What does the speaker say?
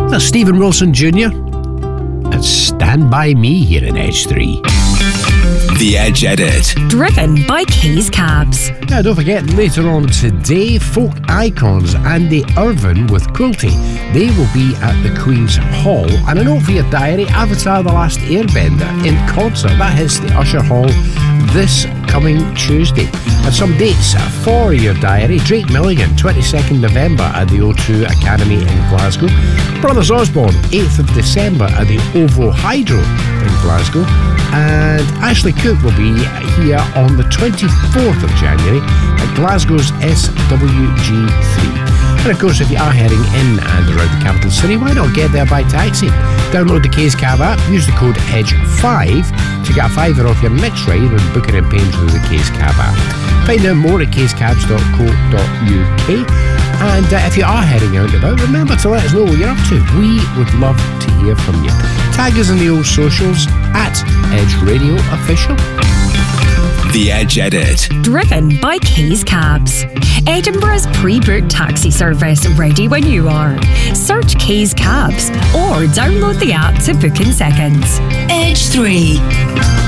That's Stephen Wilson Jr. and Stand By Me here in Edge 3. The Edge Edit. Driven by Keys Cabs. Now, don't forget, later on today, folk icons Andy Irvine with Quilty. They will be at the Queen's Hall. And a note for your diary, Avatar The Last Airbender in concert. That hits the Usher Hall this coming Tuesday. And some dates for your diary. Drake Milligan, 22nd November at the O2 Academy in Glasgow. Brothers Osborne, 8th of December at the OVO Hydro in Glasgow. And Ashley Cooke will be here on the 24th of January at Glasgow's SWG3. And of course, if you are heading in and around the capital city, why not get there by taxi? Download the Keys Cab app, use the code EDGE5 to get a £5 off your next ride when booking and paying through the Keys Cab app. Find out more at keyscabs.co.uk. And if you are heading out and about, remember to let us know what you're up to. We would love to hear from you. Tag us in the old socials at Edge Radio Official. The Edge Edit. Driven by Keys Cabs. Edinburgh's pre-booked taxi service, ready when you are. Search Keys Cabs or download the app to book in seconds. Edge 3.